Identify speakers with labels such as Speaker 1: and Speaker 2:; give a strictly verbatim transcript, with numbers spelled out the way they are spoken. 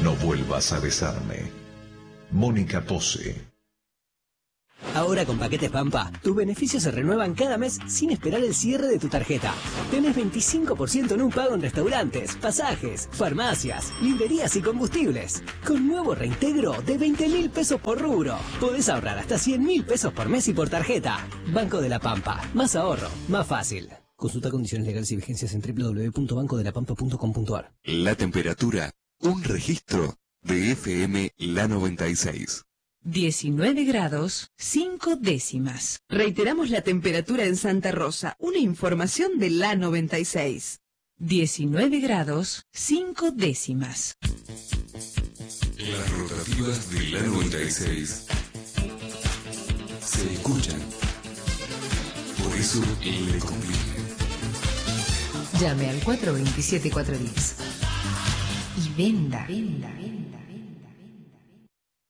Speaker 1: No vuelvas a besarme. Mónica Pose.
Speaker 2: Ahora con Paquetes Pampa, tus beneficios se renuevan cada mes sin esperar el cierre de tu tarjeta. Tenés veinticinco por ciento en un pago en restaurantes, pasajes, farmacias, librerías y combustibles. Con nuevo reintegro de veinte mil pesos por rubro. Podés ahorrar hasta cien mil pesos por mes y por tarjeta. Banco de la Pampa. Más ahorro, más fácil. Consulta condiciones legales y vigencias en doble u doble u doble u punto banco de la pampa punto com punto a r.
Speaker 3: La temperatura, un registro de F M La noventa y seis.
Speaker 4: diecinueve grados, cinco décimas. Reiteramos la temperatura en Santa Rosa. Una información de La noventa y seis. diecinueve grados, cinco décimas.
Speaker 3: Las rotativas de La noventa y seis se escuchan. Por eso le conviene.
Speaker 5: Llame al cuatro dos siete cuatro uno cero y venda, venda, venda.